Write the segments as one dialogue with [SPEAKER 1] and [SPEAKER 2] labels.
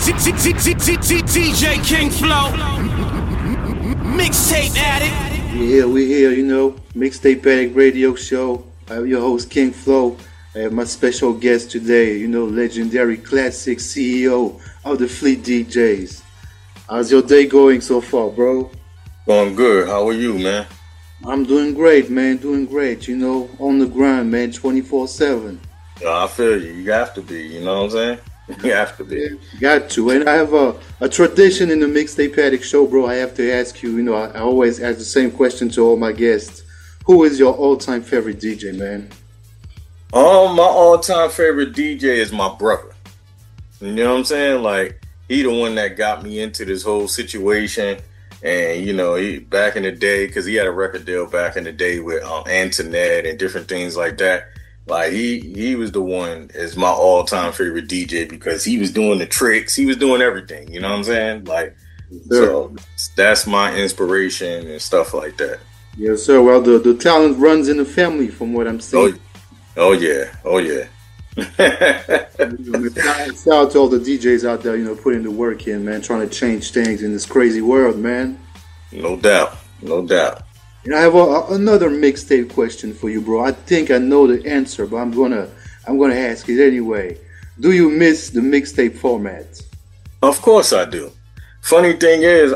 [SPEAKER 1] DJ King Flow, mixtape addict.
[SPEAKER 2] We here, Mixtape Addict Radio Show. I'm your host, King Flow. I have my special guest today, legendary classic CEO of the Fleet DJs. How's your day going so far, bro?
[SPEAKER 3] Going good. How are you, man?
[SPEAKER 2] I'm doing great, man. Doing great, on the grind, man, 24/7.
[SPEAKER 3] I feel you. You have to be, you know what I'm saying? You have to be.
[SPEAKER 2] Yeah, got to. And I have a tradition in the Mixtape Addict Show, bro. I have to ask you, I always ask the same question to all my guests. Who is your all-time favorite DJ, man?
[SPEAKER 3] My all-time favorite DJ is my brother. You know what I'm saying? Like, he the one that got me into this whole situation. And, he back in the day, because he had a record deal back in the day with Antoinette and different things like that. Like, he was the one as my all-time favorite DJ because he was doing the tricks. He was doing everything. You know what I'm saying? Like, so that's my inspiration and stuff like that.
[SPEAKER 2] Yes, sir. Well, the talent runs in the family from what I'm saying.
[SPEAKER 3] Oh yeah.
[SPEAKER 2] Shout out to all the DJs out there, putting the work in, man, trying to change things in this crazy world, man.
[SPEAKER 3] No doubt.
[SPEAKER 2] And I have another mixtape question for you, bro. I think I know the answer, but I'm gonna ask it anyway. Do you miss the mixtape format?
[SPEAKER 3] Of course I do. Funny thing is,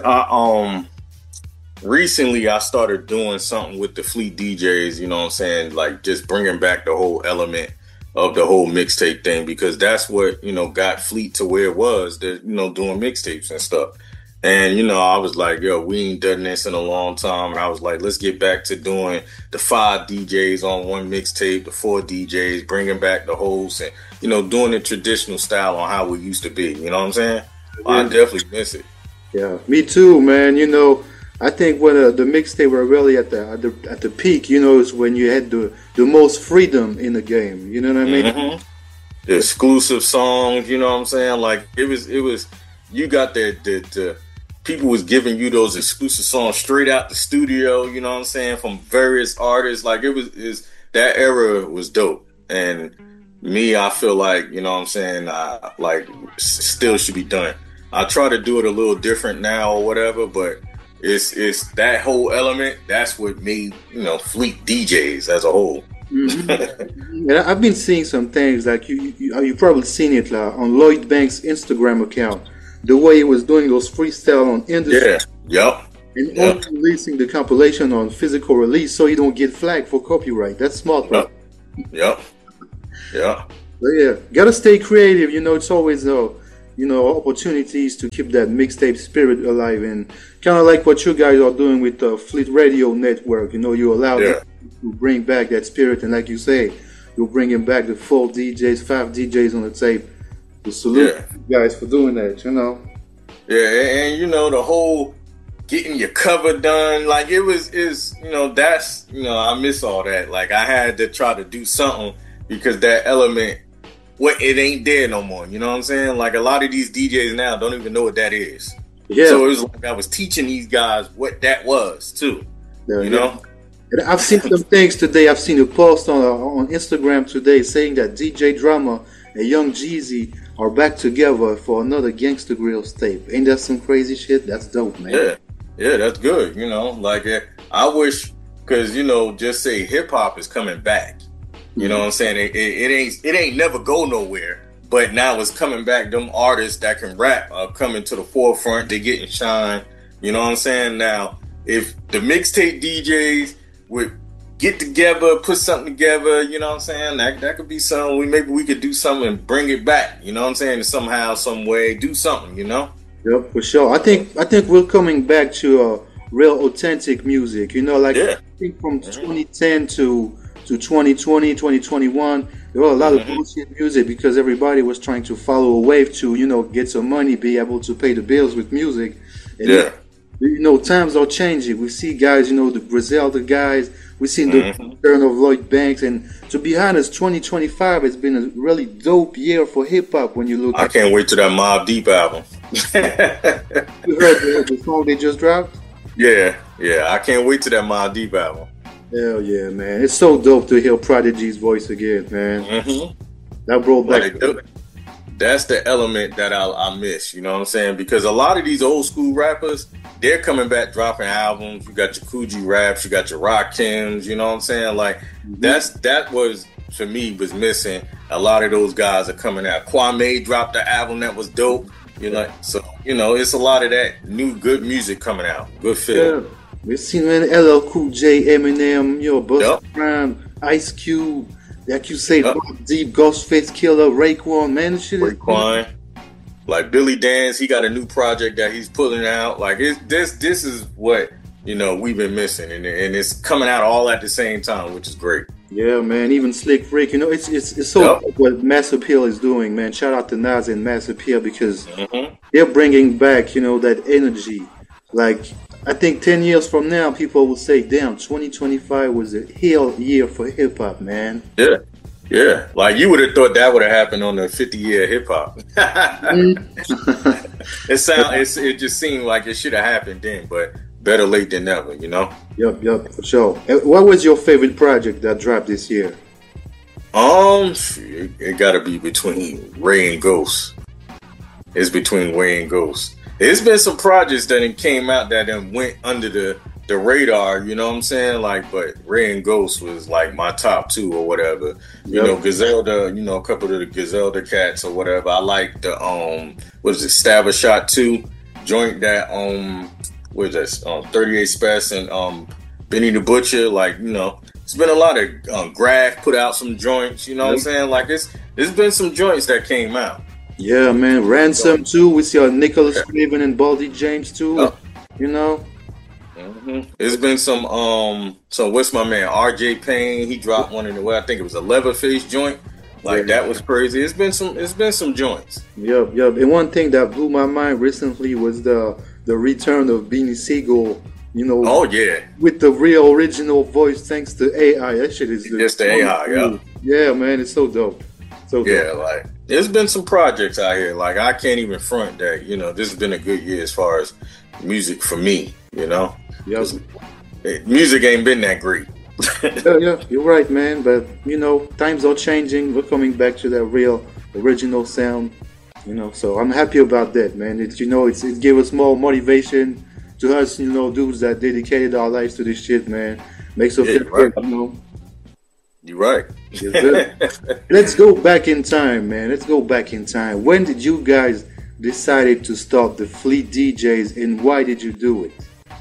[SPEAKER 3] recently I started doing something with the Fleet DJs. You know what I'm saying? Like just bringing back the whole element of the whole mixtape thing because that's what got Fleet to where it was. That doing mixtapes and stuff. And, I was like, yo, we ain't done this in a long time. And I was like, let's get back to doing the 5 DJs on one mixtape, the 4 DJs, bringing back the hosts and, doing the traditional style on how we used to be. You know what I'm saying? Yeah. I definitely miss it.
[SPEAKER 2] Yeah, me too, man. I think when the mixtape were really at the peak, is when you had the most freedom in the game. You know what I mean?
[SPEAKER 3] Mm-hmm. The exclusive songs, you know what I'm saying? Like, it was, you got the people was giving you those exclusive songs straight out the studio, you know what I'm saying, from various artists. Like is that era was dope. And me, I feel like, you know what I'm saying, still should be done. I try to do it a little different now or whatever, but it's that whole element, that's what made, Fleet DJs as a whole.
[SPEAKER 2] Mm-hmm. And I've been seeing some things like you probably seen it on Lloyd Banks' Instagram account. The way he was doing those freestyle on industry.
[SPEAKER 3] Yeah. Yep.
[SPEAKER 2] And only releasing the compilation on physical release so you don't get flagged for copyright. That's smart, right?
[SPEAKER 3] Yep. Yeah.
[SPEAKER 2] But yeah, gotta stay creative. It's always opportunities to keep that mixtape spirit alive, and kind of like what you guys are doing with the Fleet Radio Network. You allow them to bring back that spirit, and like you say, you're bringing back the 4 DJs, 5 DJs on the tape. Salute you guys for doing that,
[SPEAKER 3] Yeah, and the whole getting your cover done, like that's I miss all that. Like I had to try to do something because that element, it ain't there no more. You know what I'm saying? Like a lot of these DJs now don't even know what that is. Yeah. So it was like I was teaching these guys what that was too. Yeah, you know?
[SPEAKER 2] And I've seen some things today. I've seen a post on Instagram today saying that DJ Drama and Young Jeezy are back together for another Gangsta Grills tape. Ain't that some crazy shit? That's dope, man.
[SPEAKER 3] Yeah, that's good. Like I wish, because just say hip hop is coming back. You know what I'm saying? It ain't never go nowhere. But now it's coming back. Them artists that can rap are coming to the forefront. They getting shine. You know what I'm saying? Now, if the mixtape DJs would get together, put something together, you know what I'm saying? That could be something. Maybe we could do something and bring it back. You know what I'm saying? Somehow, some way, do something.
[SPEAKER 2] Yep, for sure. I think we're coming back to real authentic music. I think from 2010 to 2020, 2021, there were a lot of bullshit music because everybody was trying to follow a wave to get some money, be able to pay the bills with music. And times are changing. We see guys, the Griselda guys. We've seen the return of Lloyd Banks, and to be honest, 2025 has been a really dope year for hip hop. When you look,
[SPEAKER 3] I can't wait till that Mobb Deep album.
[SPEAKER 2] You heard the song they just dropped?
[SPEAKER 3] Yeah, I can't wait till that Mobb Deep album.
[SPEAKER 2] Hell yeah, man! It's so dope to hear Prodigy's voice again, man.
[SPEAKER 3] Mm-hmm.
[SPEAKER 2] That brought back
[SPEAKER 3] That's the element that I miss, you know what I'm saying? Because a lot of these old school rappers, they're coming back dropping albums. You got your Coogee Raps, you got your Rakims, you know what I'm saying? Like that was, for me, was missing. A lot of those guys are coming out. Kwame dropped the album that was dope, you know. So, you know, it's a lot of that new good music coming out. Good feel.
[SPEAKER 2] Yeah. We've seen man, LL Cool J, Eminem, Busta Rhymes, Ice Cube, like you say, Deep, Ghostface Killer, Raekwon, man, this shit
[SPEAKER 3] Raekwon. Like Billy Dance, he got a new project that he's pulling out. Like this is what, you know, we've been missing, and it's coming out all at the same time, which is great.
[SPEAKER 2] Yeah, man. Even Slick Rick, you know, it's so what Mass Appeal is doing, man. Shout out to Nas and Mass Appeal because they're bringing back, you know, that energy. Like I think 10 years from now, people will say, "Damn, 2025 was a hell year for hip hop, man."
[SPEAKER 3] Yeah. Yeah, like you would have thought that would have happened on the 50-year hip hop. It just seemed like it should have happened then, but better late than never, you know.
[SPEAKER 2] Yep, for sure. What was your favorite project that dropped this year?
[SPEAKER 3] It got to be between Ray and Ghost. It's between Ray and Ghost. There's been some projects that came out that then went under the radar, you know what I'm saying? Like, but Ray and Ghost was like my top two or whatever. You know, Griselda, you know, a couple of the Griselda cats or whatever. I like the Stab a Shot 2 joint that what is that? 38 Spec and Benny the Butcher. Like, you know, it's been a lot of Graph put out some joints, you know what I'm saying? Like there's been some joints that came out.
[SPEAKER 2] Yeah, man. Ransom too. We see Nicholas Craven and Baldy James too. You know.
[SPEAKER 3] It's been some what's my man RJ Payne, he dropped one in the way, I think it was a Leatherface joint, like that was crazy. It's been some joints.
[SPEAKER 2] Yep. And one thing that blew my mind recently was the return of Beanie Siegel, you know. With the real original voice thanks to AI. That shit is
[SPEAKER 3] just the AI.
[SPEAKER 2] Yeah, man, it's so dope.
[SPEAKER 3] Like there's been some projects out here, like I can't even front that, you know, this has been a good year as far as music for me, you know. Music ain't been that great.
[SPEAKER 2] yeah, you're right, man. But you know, times are changing. We're coming back to that real original sound. You know, so I'm happy about that, man. It gave us more motivation to us, you know, dudes that dedicated our lives to this shit, man. Makes us feel good, you know.
[SPEAKER 3] You're right.
[SPEAKER 2] Let's go back in time, man. Let's go back in time. When did you guys decided to start the Fleet DJs, and why did you do it?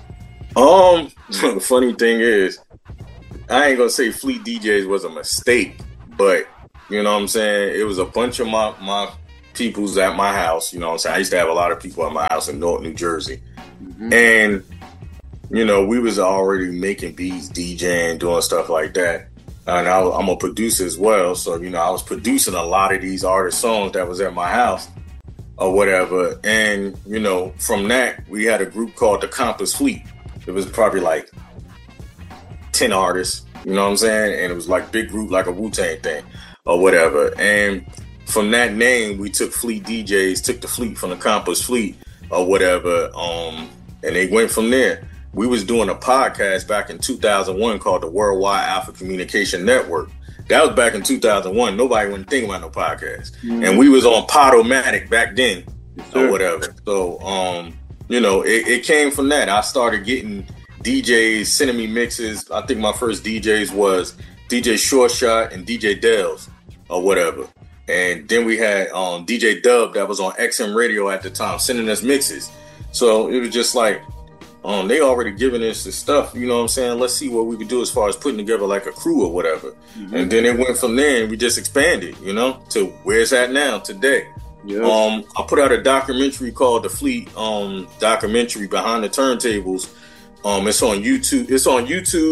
[SPEAKER 3] The funny thing is, I ain't gonna say Fleet DJs was a mistake, but you know what I'm saying? It was a bunch of my peoples at my house, you know what I'm saying? I used to have a lot of people at my house in North New Jersey. And, you know, we was already making beats, DJing, doing stuff like that. And I'm a producer as well, so, you know, I was producing a lot of these artist songs that was at my house or whatever. And, you know, from that, we had a group called the Compass Fleet. It was probably like 10 artists, you know what I'm saying? And it was like big group, like a Wu-Tang thing or whatever. And from that name, we took Fleet DJs, took the Fleet from the Compass Fleet or whatever. And they went from there. We was doing a podcast back in 2001 called the Worldwide Alpha Communication Network. That was back in 2001. Nobody wouldn't think about no podcast. And we was on Podomatic back then or whatever. So, you know, it came from that. I started getting DJs sending me mixes. I think my first DJs was DJ Short Shot and DJ Dells or whatever. And then we had DJ Dub that was on XM Radio at the time sending us mixes. So it was just like, they already giving us the stuff, you know what I'm saying? Let's see what we could do as far as putting together like a crew or whatever. And then it went from there and we just expanded, you know, to where it's at now today. I put out a documentary called The Fleet documentary Behind the Turntables. It's on YouTube. It's on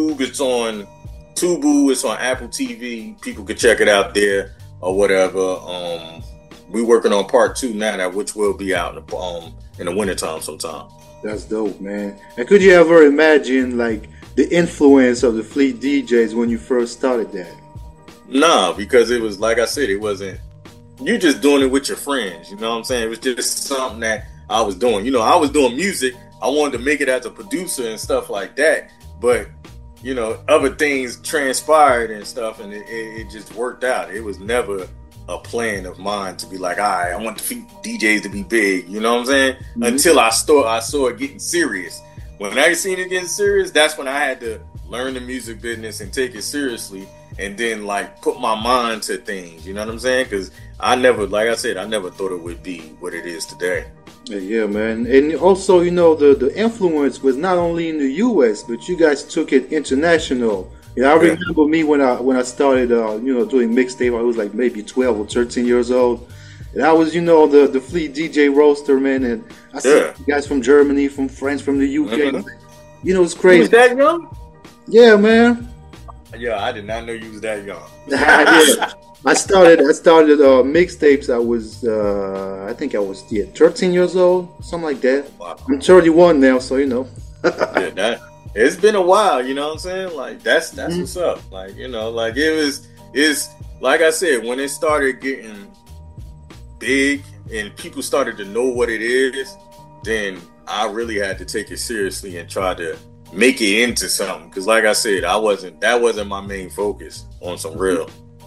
[SPEAKER 3] Tubu. It's on Apple TV. People could check it out there or whatever. We're working on part 2 now, which will be out in the wintertime sometime.
[SPEAKER 2] That's dope, man. And could you ever imagine like the influence of the Fleet DJs when you first started that?
[SPEAKER 3] Nah, because it was, like I said, it wasn't, you just doing it with your friends, you know what I'm saying? It was just something that I was doing. You know, I was doing music. I wanted to make it as a producer and stuff like that. But, you know, other things transpired and stuff, and it just worked out. It was never a plan of mine to be like, all right, I want the Fleet DJs to be big. You know what I'm saying? Mm-hmm. Until I saw it getting serious. When I seen it getting serious, that's when I had to learn the music business and take it seriously, and then like put my mind to things. You know what I'm saying? Because I never thought it would be what it is today.
[SPEAKER 2] Yeah, man. And also, you know, the influence was not only in the U.S., but you guys took it international. Yeah, I remember me when I started, doing mixtape. I was like maybe 12 or 13 years old, and I was, the Fleet DJ roaster, man. And I see guys from Germany, from France, from the UK. Mm-hmm. It's crazy.
[SPEAKER 3] You was that young?
[SPEAKER 2] Yeah, man.
[SPEAKER 3] Yeah, I did not know you was that young.
[SPEAKER 2] Yeah. I started mixtapes. I think I was 13 years old, something like that. Wow. I'm 31 now, so
[SPEAKER 3] it's been a while, you know what I'm saying? Like that's what's up. Like, like it's like I said, when it started getting big and people started to know what it is, then I really had to take it seriously and try to make it into something. Cause like I said, that wasn't my main focus on some real.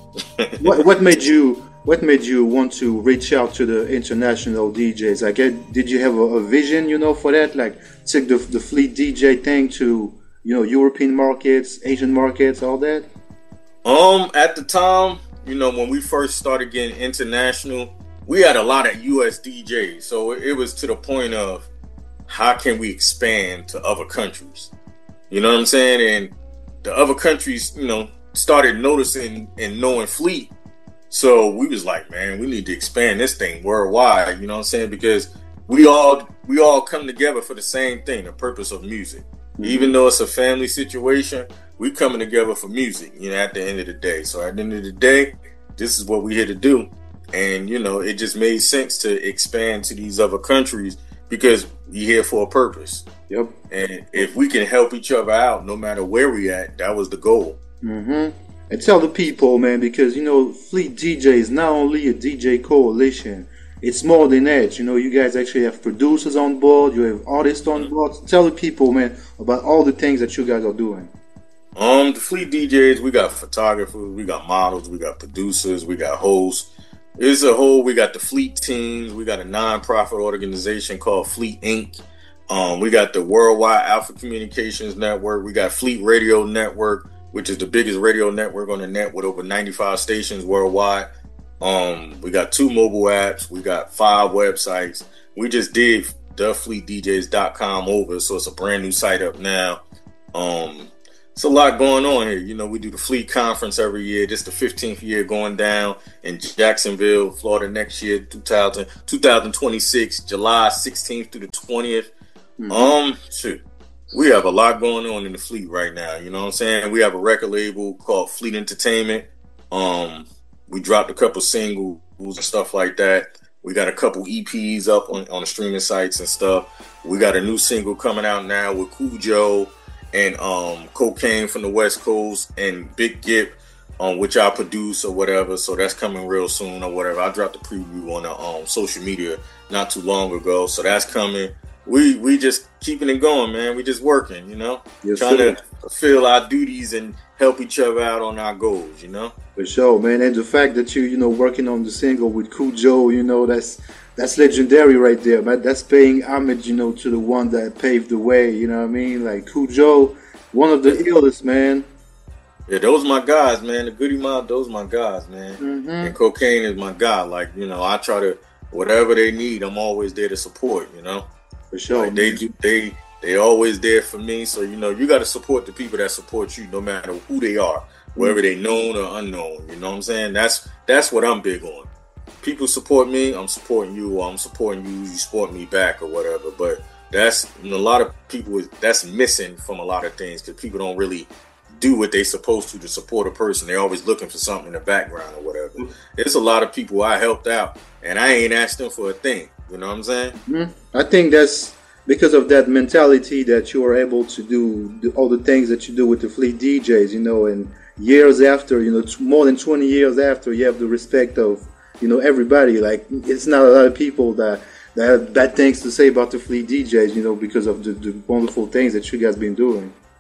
[SPEAKER 2] What made you want to reach out to the international DJs? Like, did you have a vision, for that? Like, take the Fleet DJ thing to, European markets, Asian markets, all that?
[SPEAKER 3] At the time, when we first started getting international, we had a lot of US DJs. So it was to the point of, how can we expand to other countries? You know what I'm saying? And the other countries, started noticing and knowing Fleet. So we was like, man, we need to expand this thing worldwide, you know what I'm saying? Because we all come together for the same thing, the purpose of music. Mm-hmm. Even though it's a family situation, we coming together for music, at the end of the day. So at the end of the day, this is what we here to do. And, it just made sense to expand to these other countries because we here for a purpose.
[SPEAKER 2] Yep.
[SPEAKER 3] And if we can help each other out, no matter where we at, that was the goal.
[SPEAKER 2] Mm-hmm. And tell the people, man, because Fleet DJ is not only a DJ coalition, it's more than that. You guys actually have producers on board, you have artists on board. Tell the people, man, about all the things that you guys are doing.
[SPEAKER 3] The Fleet DJs, we got photographers, we got models, we got producers, we got hosts. We got the Fleet teams, we got a non-profit organization called Fleet Inc. We got the Worldwide Alpha Communications Network, we got Fleet Radio Network, which is the biggest radio network on the net with over 95 stations worldwide. We got 2 mobile apps. We got 5 websites. We just did thefleetdjs.com over, so it's a brand new site up now. It's a lot going on here. We do the Fleet Conference every year. This is the 15th year going down in Jacksonville, Florida next year, 2026, July 16th through the 20th. Mm-hmm. We have a lot going on in the Fleet right now. You know what I'm saying? We have a record label called Fleet Entertainment. We dropped a couple singles and stuff like that. We got a couple EPs up on the streaming sites and stuff. We got a new single coming out now with Cujo and Cocaine from the West Coast and Big Gip, which I produce or whatever. So that's coming real soon or whatever. I dropped a preview on the social media not too long ago. So that's coming. We just keeping it going, man. We just working,
[SPEAKER 2] yes,
[SPEAKER 3] trying to fulfill our duties and help each other out on our goals,
[SPEAKER 2] For sure, man. And the fact that you working on the single with Cujo, that's legendary right there, man. That's paying homage, to the one that paved the way, you know what I mean? Like Cujo, one of the illest, man.
[SPEAKER 3] Yeah, those my guys, man. The Goody Mob, those my guys, man.
[SPEAKER 2] Mm-hmm.
[SPEAKER 3] And Cocaine is my guy. Like, I try to, whatever they need, I'm always there to support,
[SPEAKER 2] For sure.
[SPEAKER 3] Like they always there for me. So, you got to support the people that support you no matter who they are, whether they known or unknown. You know what I'm saying? That's what I'm big on. People support me, I'm supporting you, or I'm supporting you, you support me back or whatever. But that's a lot of people, that's missing from a lot of things because people don't really do what they supposed to support a person. They're always looking for something in the background or whatever. There's a lot of people I helped out and I ain't asked them for a thing. You know what I'm saying?
[SPEAKER 2] Mm-hmm. I think that's because of that mentality that you are able to do all the things that you do with the Fleet DJs, and years after, more than 20 years after, you have the respect of, everybody. Like, it's not a lot of people that have bad things to say about the Fleet DJs, because of the wonderful things that you guys been doing.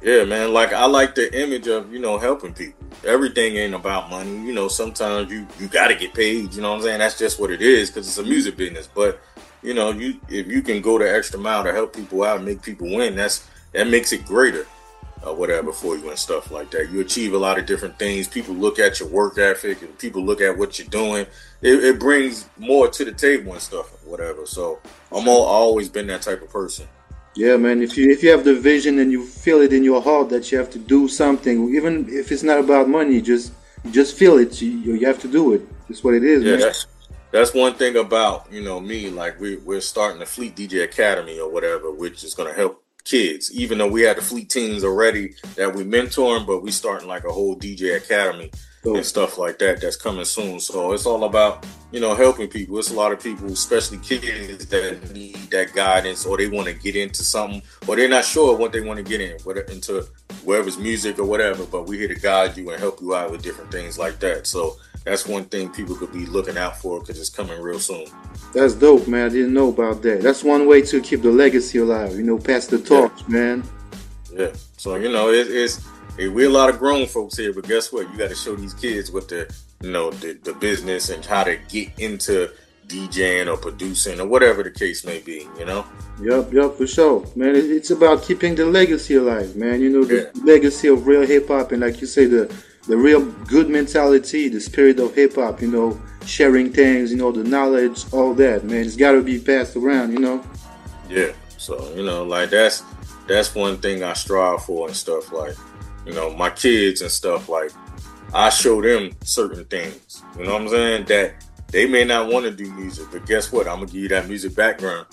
[SPEAKER 3] Yeah, man. Like I like the image of, helping people. Everything ain't about money. Sometimes you got to get paid. You know what I'm saying? That's just what it is because it's a music business. But if you can go the extra mile to help people out and make people win, that makes it greater, whatever for you and stuff like that. You achieve a lot of different things. People look at your work ethic and people look at what you're doing. It brings more to the table and stuff, whatever. So I've always been that type of person.
[SPEAKER 2] Yeah, man. If you have the vision and you feel it in your heart that you have to do something, even if it's not about money, just feel it. You have to do it. That's what it is.
[SPEAKER 3] Yeah,
[SPEAKER 2] man.
[SPEAKER 3] That's one thing about me. Like we're starting the Fleet DJ Academy or whatever, which is going to help kids. Even though we had the Fleet teams already that we mentoring, but we starting like a whole DJ Academy and stuff like that. That's coming soon. So it's all about helping people. It's a lot of people, especially kids, that need that guidance, or they want to get into something, or they're not sure what they want to get into, whether it's music or whatever. But we're here to guide you and help you out with different things like that. So that's one thing people could be looking out for because it's coming real soon.
[SPEAKER 2] That's dope, man. I didn't know about that. That's one way to keep the legacy alive. Pass the torch, man.
[SPEAKER 3] Yeah. So we're a lot of grown folks here, but guess what? You got to show these kids what the business and how to get into DJing or producing or whatever the case may be.
[SPEAKER 2] Yep, for sure, man. It's about keeping the legacy alive, man. The legacy of real hip hop, and like you say, the real good mentality, the spirit of hip hop. Sharing things, the knowledge, all that, man. It's got to be passed around.
[SPEAKER 3] Yeah. So like that's one thing I strive for and stuff. Like my kids and stuff. Like I show them certain things. You know what I'm saying? That they may not want to do music, but guess what? I'm gonna give you that music background.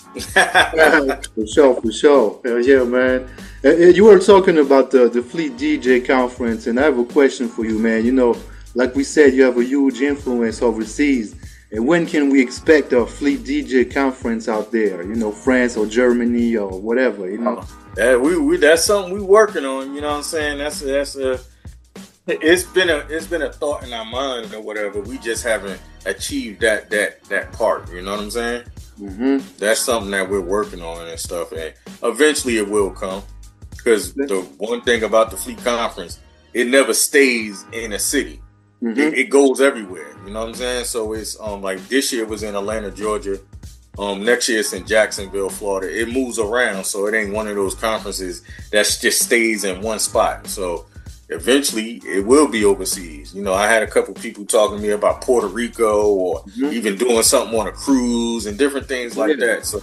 [SPEAKER 2] For sure. Hell yeah, man. You were talking about the Fleet DJ conference, and I have a question for you, man. Like we said, you have a huge influence overseas. And when can we expect a Fleet DJ conference out there? France or Germany or whatever.
[SPEAKER 3] That's something we working on. You know what I'm saying? It's been a thought in our mind or whatever. We just haven't achieved that part. You know what I'm saying?
[SPEAKER 2] Mm-hmm.
[SPEAKER 3] That's something that we're working on and stuff. And eventually it will come. Because the one thing about the Fleet Conference, it never stays in a city.
[SPEAKER 2] Mm-hmm.
[SPEAKER 3] It goes everywhere. You know what I'm saying? So it's like this year it was in Atlanta, Georgia. Next year it's in Jacksonville, Florida. It moves around, so it ain't one of those conferences that just stays in one spot. So eventually it will be overseas. I had a couple people talking to me about Puerto Rico or even doing something on a cruise and different things like that. So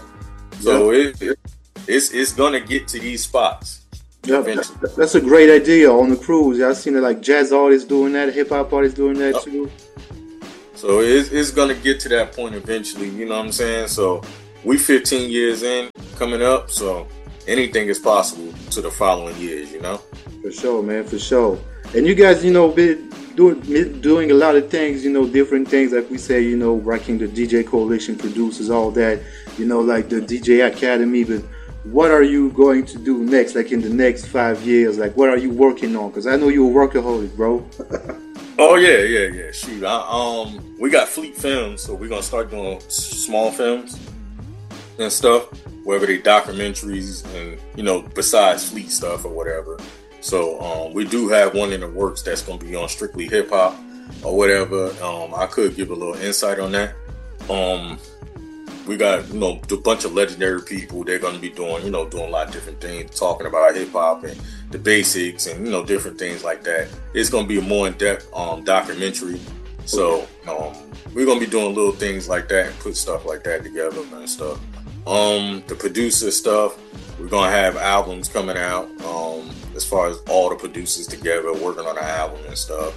[SPEAKER 3] it's gonna get to these spots.
[SPEAKER 2] Yeah, that's a great idea on the cruise. I've seen it like jazz artists doing that, hip hop artists doing that too.
[SPEAKER 3] So it's gonna get to that point eventually. You know what I'm saying? So we 15 years in coming up. So anything is possible to the following years.
[SPEAKER 2] For sure, man. For sure. And you guys, been doing a lot of things. Different things like we say. Rocking the DJ Coalition producers, all that. Like the DJ Academy, but. What are you going to do next, like in the next 5 years? Like, what are you working on? Because I know you're a workaholic, bro.
[SPEAKER 3] Oh, yeah. Shoot, we got Fleet Films, so we're going to start doing small films and stuff, whether they documentaries and, besides Fleet stuff or whatever. So we do have one in the works that's going to be on strictly hip-hop or whatever. I could give a little insight on that. We got, a bunch of legendary people. They're going to be doing a lot of different things, talking about hip hop and the basics and, different things like that. It's going to be a more in-depth documentary. So we're going to be doing little things like that and put stuff like that together and stuff. The producer stuff, we're going to have albums coming out as far as all the producers together working on an album and stuff.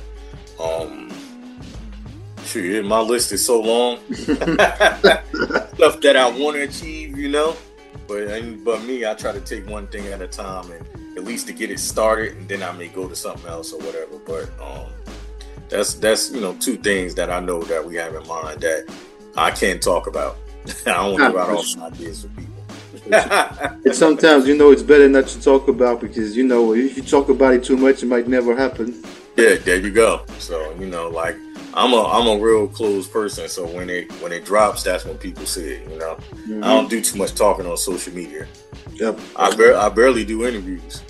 [SPEAKER 3] Shoot, my list is so long. Stuff that I want to achieve, But me, I try to take one thing at a time and at least to get it started, and then I may go to something else or whatever. But that's two things that I know that we have in mind that I can't talk about. I don't want to give out all my ideas for people.
[SPEAKER 2] And sometimes, it's better not to talk about because, if you talk about it too much, it might never happen.
[SPEAKER 3] Yeah, there you go. So, like I'm a real closed person, so when it drops, that's when people see it. You know, I don't do too much talking on social media.
[SPEAKER 2] Yep.
[SPEAKER 3] I barely do interviews.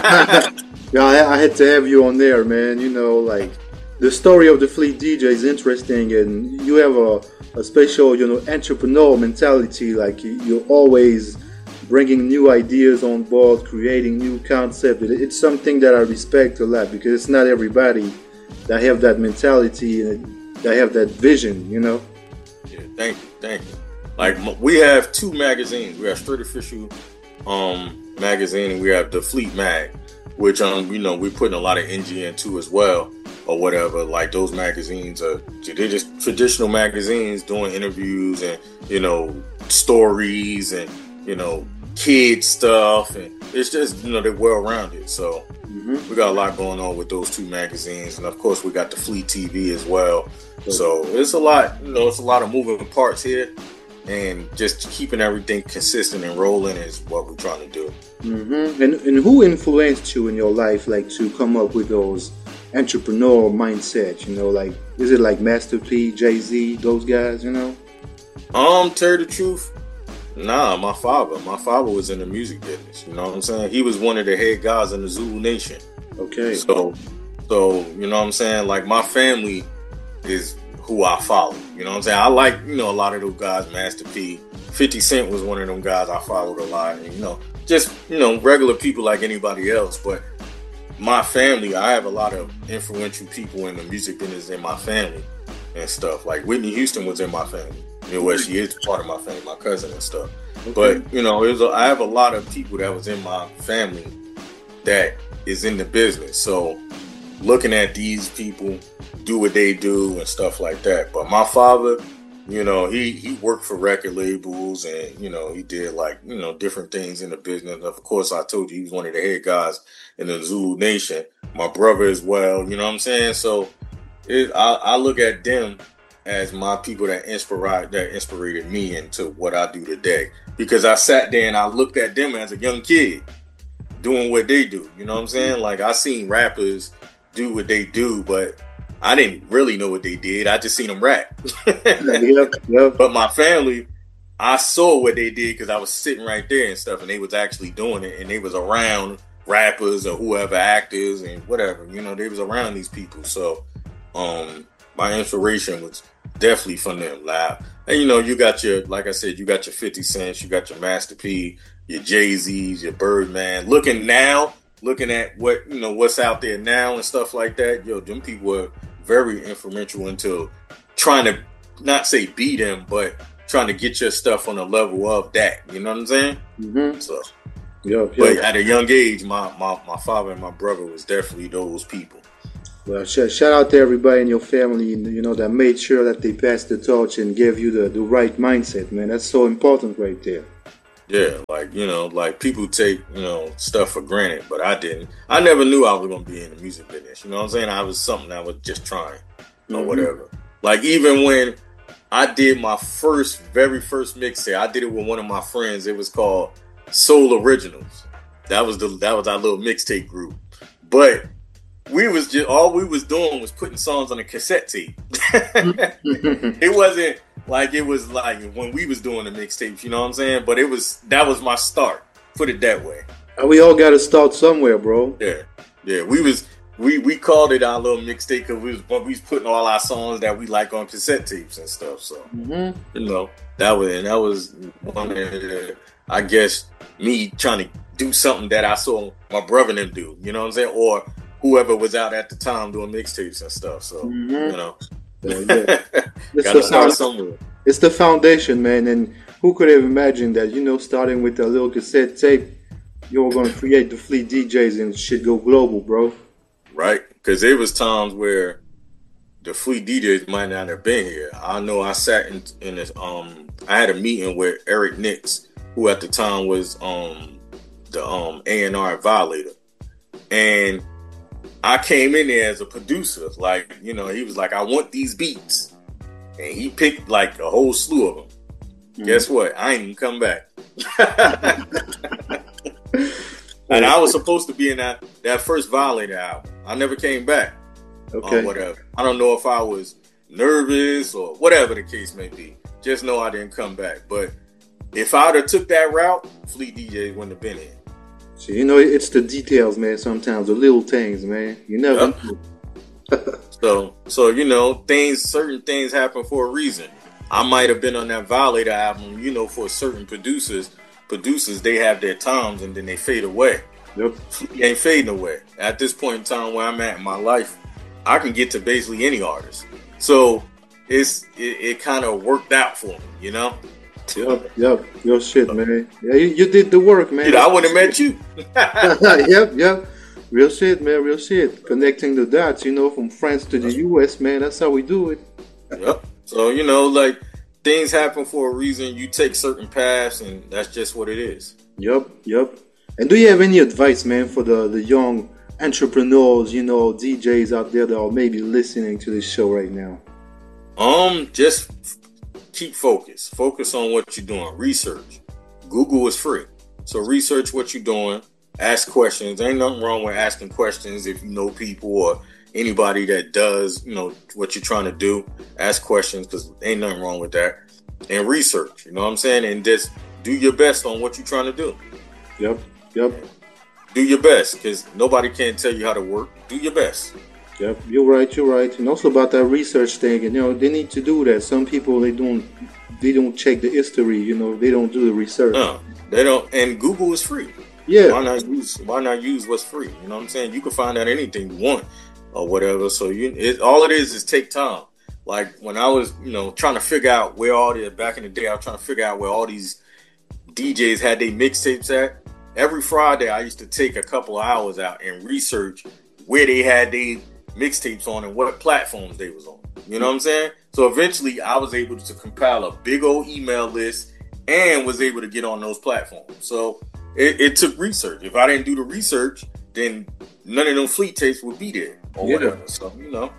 [SPEAKER 2] Yeah, I had to have you on there, man. You know, like the story of the Fleet DJ is interesting, and you have a special, you know, entrepreneurial mentality. Like you're always bringing new ideas on board, creating new concepts. It's something that I respect a lot because it's not everybody that have that mentality and that have that vision, you know.
[SPEAKER 3] Yeah, thank you. Like we have two magazines. We have Straight Official magazine, and we have the Fleet Mag, which you know, we're putting a lot of NG into as well, or whatever. Like those magazines they're just traditional magazines doing interviews and, you know, stories and, you know, kid stuff, and it's just, you know, they're well rounded. So we got a lot going on with those two magazines, and of course we got the Fleet TV as well. So it's a lot, you know, it's a lot of moving parts here, and just keeping everything consistent and rolling is what we're trying to do.
[SPEAKER 2] And who influenced you in your life, like, to come up with those entrepreneurial mindsets? You know, like, is it like Master P, Jay-Z, those guys? You know.
[SPEAKER 3] Tell you the truth, nah. My father was in the music business. You know what I'm saying? He was one of the head guys in the Zulu Nation.
[SPEAKER 2] Okay.
[SPEAKER 3] So you know what I'm saying? Like, my family is who I follow. You know what I'm saying? I like, you know, a lot of those guys. Master P, 50 Cent was one of them guys I followed a lot. And, you know, just, you know, regular people like anybody else. But my family, I have a lot of influential people in the music business in my family and stuff. Like Whitney Houston was in my family. You know, where she is part of my family, my cousin and stuff. Okay. But, you know, I have a lot of people that was in my family that is in the business. So looking at these people do what they do and stuff like that. But my father, you know, he worked for record labels, and, you know, he did, like, you know, different things in the business. And of course, I told you he was one of the head guys in the Zulu Nation. My brother as well, you know what I'm saying? So I look at them as my people that inspired me into what I do today. Because I sat there and I looked at them as a young kid doing what they do. You know what I'm saying? Like, I seen rappers do what they do, but I didn't really know what they did. I just seen them rap. Yep. But my family, I saw what they did because I was sitting right there and stuff, and they was actually doing it, and they was around rappers or whoever, actors and whatever. You know, they was around these people. So my inspiration was definitely from them. And, you know, you got your, like I said, you got your 50 Cents, you got your Master P, your Jay-Z's, your Birdman. Looking at what, you know, what's out there now and stuff like that. Yo, them people were very influential into trying to not say beat them, but trying to get your stuff on the level of that. You know what I'm saying? So, but at a young age, my father and my brother was definitely those people.
[SPEAKER 2] Well, shout out to everybody in your family, you know, that made sure that they passed the torch and gave you the right mindset, man. That's so important right there.
[SPEAKER 3] Yeah, like, you know, like, people take, you know, stuff for granted, but I didn't. I never knew I was going to be in the music business. You know what I'm saying? I was something I was just trying or whatever. Like, even when I did my very first mixtape, I did it with one of my friends. It was called Soul Originals. That was our little mixtape group. But all we was doing was putting songs on a cassette tape. It wasn't like it was like when we was doing the mixtapes, you know what I'm saying? But that was my start. Put it that way.
[SPEAKER 2] We all got to start somewhere, bro.
[SPEAKER 3] Yeah. We called it our little mixtape because we was putting all our songs that we like on cassette tapes and stuff. So you know, that was one of the, I guess, me trying to do something that I saw my brother and them do. You know what I'm saying? Or whoever was out at the time doing mixtapes and stuff. So, you know. Gotta start somewhere.
[SPEAKER 2] It's the foundation, man. And who could have imagined that, you know, starting with a little cassette tape, you were going to create the Fleet DJs and shit go global, bro.
[SPEAKER 3] Right. Because there was times where the Fleet DJs might not have been here. I know I sat in this, I had a meeting with Eric Nix, who at the time was the A&R Violator. And I came in there as a producer. Like, you know, he was like, I want these beats. And he picked like a whole slew of them. Guess what? I ain't even come back. And I was supposed to be in that first Violator album. I never came back.
[SPEAKER 2] Okay.
[SPEAKER 3] Whatever. I don't know if I was nervous or whatever the case may be. Just know I didn't come back. But if I would have took that route, Fleet DJ wouldn't have been here.
[SPEAKER 2] So, you know, it's the details, man. Sometimes the little things, man. You never know.
[SPEAKER 3] So you know, certain things happen for a reason. I might have been on that Violator album, you know, for certain producers, they have their times and then they fade away.
[SPEAKER 2] Yep.
[SPEAKER 3] He ain't fading away. At this point in time where I'm at in my life, I can get to basically any artist. So it kind of worked out for me, you know?
[SPEAKER 2] Yep. Your shit, man. Yeah, you did the work, man.
[SPEAKER 3] Dude, I would have met you.
[SPEAKER 2] Yep. Real shit, man. Real shit. Connecting the dots, you know, from France to the US, man. That's how we do it.
[SPEAKER 3] Yep. So, you know, like, things happen for a reason. You take certain paths, and that's just what it is. Yep.
[SPEAKER 2] And do you have any advice, man, for the young entrepreneurs, you know, DJs out there that are maybe listening to this show right now?
[SPEAKER 3] Just keep focused. Focus on what you're doing. Research. Google is free. So research what you're doing. Ask questions. Ain't nothing wrong with asking questions if you know people or anybody that does, you know, what you're trying to do. Ask questions because ain't nothing wrong with that. And research, you know what I'm saying? And just do your best on what you're trying to do.
[SPEAKER 2] Yep.
[SPEAKER 3] Do your best because nobody can tell you how to work. Do your best.
[SPEAKER 2] Yep, you're right. And also about that research thing, and you know, they need to do that. Some people they don't check the history, you know, they don't do the research.
[SPEAKER 3] No, they don't. And Google is free.
[SPEAKER 2] Yeah.
[SPEAKER 3] Why not use what's free? You know what I'm saying? You can find out anything you want or whatever. So all it is take time. Like when I was, you know, trying to figure out where back in the day, I was trying to figure out where all these DJs had their mixtapes at. Every Friday, I used to take a couple of hours out and research where they had their mixtapes on and what platforms they was on. You know what I'm saying? So eventually, I was able to compile a big old email list and was able to get on those platforms. So it took research. If I didn't do the research, then none of them Fleet tapes would be there or whatever. So, you know,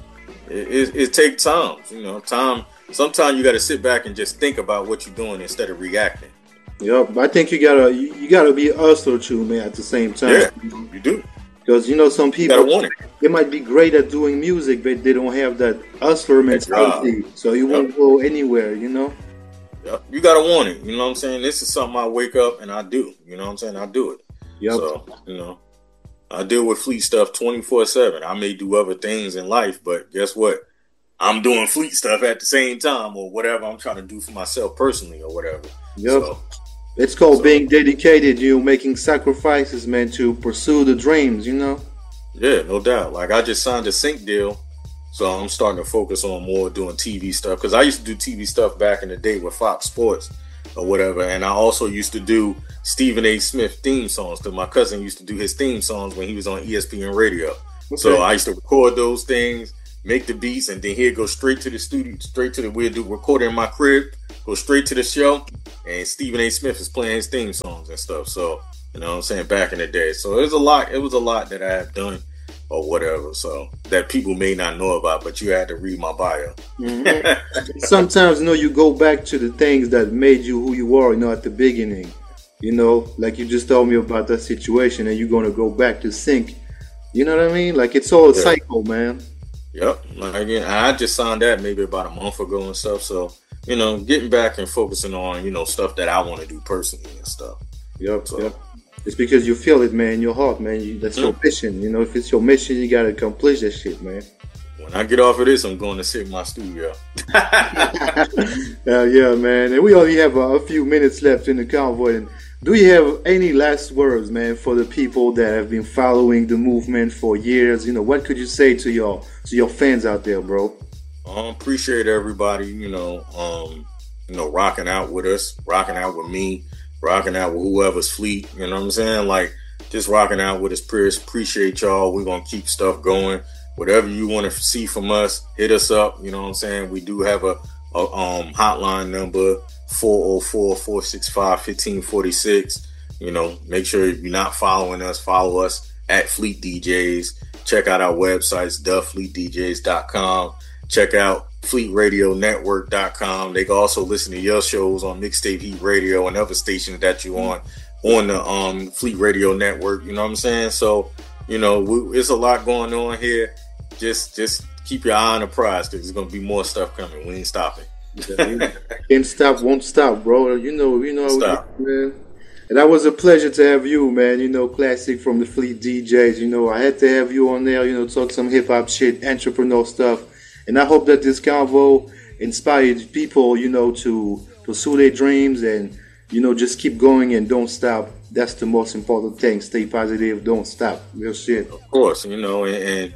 [SPEAKER 3] it takes time. You know, sometimes you got to sit back and just think about what you're doing instead of reacting.
[SPEAKER 2] Yep, I think you gotta be a hustler too, man. At the same time,
[SPEAKER 3] yeah, you do.
[SPEAKER 2] Because you know some people they might be great at doing music, but they don't have that hustler mentality. So you won't go anywhere, you know.
[SPEAKER 3] Yep. You gotta want it. You know what I'm saying? This is something I wake up and I do. You know what I'm saying? I do it.
[SPEAKER 2] Yep.
[SPEAKER 3] So you know, I deal with Fleet stuff 24/7. I may do other things in life, but guess what? I'm doing Fleet stuff at the same time, or whatever I'm trying to do for myself personally, or whatever.
[SPEAKER 2] Yep. It's called being dedicated, you making sacrifices, man, to pursue the dreams, you know?
[SPEAKER 3] Yeah, no doubt. Like, I just signed a sync deal, so I'm starting to focus on more doing TV stuff. Because I used to do TV stuff back in the day with Fox Sports or whatever. And I also used to do Stephen A. Smith theme songs, because my cousin used to do his theme songs when he was on ESPN Radio. Okay. So I used to record those things, make the beats, and then he'd go straight to the studio, we'd do recording in my crib, go straight to the show, and Stephen A. Smith is playing his theme songs and stuff. So, you know what I'm saying, back in the day. So it was a lot that I have done or whatever, so that people may not know about, but you had to read my bio.
[SPEAKER 2] Mm-hmm. Sometimes, you know, you go back to the things that made you who you are, you know, at the beginning. You know, like you just told me about that situation, and you're going to go back to sync. You know what I mean? Like, it's all a cycle, man.
[SPEAKER 3] Yep. Like, again, I just signed that maybe about a month ago and stuff. So, you know, getting back and focusing on, you know, stuff that I want to do personally and stuff.
[SPEAKER 2] Yep. It's because you feel it, man, in your heart, man. That's your mission. You know, if it's your mission, you got to accomplish that shit, man.
[SPEAKER 3] When I get off of this, I'm going to sit in my studio.
[SPEAKER 2] Yeah, man. And we only have a few minutes left in the convoy. And do you have any last words, man, for the people that have been following the movement for years? You know, what could you say to your fans out there, bro?
[SPEAKER 3] Appreciate everybody, you know, rocking out with us, rocking out with me, rocking out with whoever's Fleet. You know what I'm saying? Like, just rocking out with us. Appreciate y'all. We're going to keep stuff going. Whatever you want to see from us, hit us up. You know what I'm saying? We do have a hotline number, 404-465-1546. You know, make sure if you're not following us, follow us at Fleet DJs. Check out our websites, thefleetdjs.com. Check out fleetradionetwork.com. They can also listen to your shows on Mixtape Heat Radio and other stations that you on the Fleet Radio Network. You know what I'm saying? So, you know, it's a lot going on here. Just keep your eye on the prize because there's gonna be more stuff coming. We ain't stopping.
[SPEAKER 2] Can't stop, won't stop, bro. You know,
[SPEAKER 3] Stop.
[SPEAKER 2] man. And that was a pleasure to have you, man. You know, Classic from the Fleet DJs. You know, I had to have you on there. You know, talk some hip hop shit, entrepreneur stuff. And I hope that this convo inspired people, you know, to pursue their dreams and, you know, just keep going and don't stop. That's the most important thing. Stay positive, don't stop. Real shit.
[SPEAKER 3] Of course, you know, and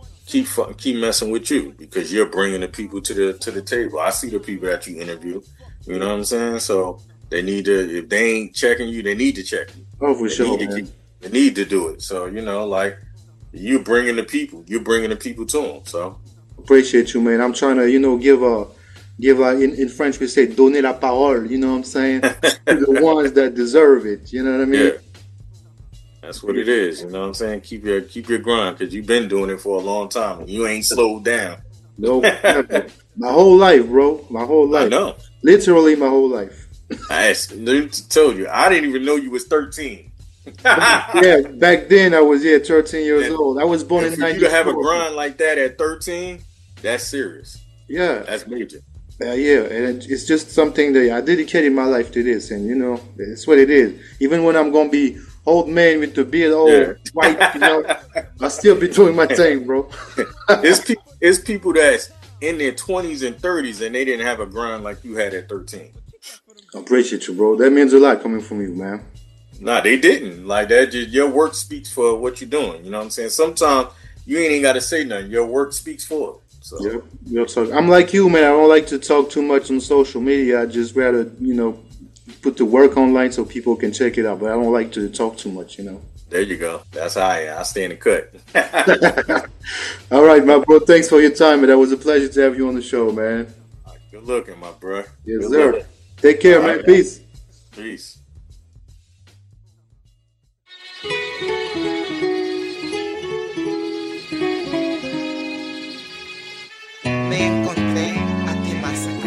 [SPEAKER 3] keep messing with you because you're bringing the people to the table. I see the people that you interview. You know what I'm saying? So they need to. If they ain't checking you, they need to check you.
[SPEAKER 2] Oh, for sure, man.
[SPEAKER 3] They need to do it. So you know, like you bringing the people. You're bringing the people to them. So
[SPEAKER 2] appreciate you, man. I'm trying to, you know, give in French we say donner la parole. You know what I'm saying? To the ones that deserve it. You know what I mean?
[SPEAKER 3] Yeah. That's what it is, you know what I'm saying? Keep your grind because you've been doing it for a long time and you ain't slowed down.
[SPEAKER 2] No, my whole life, bro. My whole life.
[SPEAKER 3] I know.
[SPEAKER 2] Literally my whole life.
[SPEAKER 3] I told you, I didn't even know you was 13.
[SPEAKER 2] Yeah, back then I was 13 years old. I was born in 94.
[SPEAKER 3] You to have a grind like that at 13, that's serious.
[SPEAKER 2] Yeah,
[SPEAKER 3] that's major.
[SPEAKER 2] Yeah, and it's just something that I dedicated my life to this, and you know, it's what it is. Even when I'm gonna be old man with the beard, white, you know, I still be doing my thing, bro.
[SPEAKER 3] It's people that's in their 20s and 30s and they didn't have a grind like you had at 13.
[SPEAKER 2] I appreciate you, bro. That means a lot coming from you, man.
[SPEAKER 3] Nah, they didn't. Like that, your work speaks for what you're doing. You know what I'm saying? Sometimes you ain't even got to say nothing. Your work speaks for it. So.
[SPEAKER 2] Yeah, I'm like you, man. I don't like to talk too much on social media. I just rather, you know, put the work online so people can check it out. But I don't like to talk too much, you know.
[SPEAKER 3] There you go. That's how I am. I stay in the cut.
[SPEAKER 2] All right, my bro. Thanks for your time, and that was a pleasure to have you on the show, man.
[SPEAKER 3] Good looking, my bro.
[SPEAKER 2] Yes, sir. Take care, man. Peace.
[SPEAKER 3] Peace.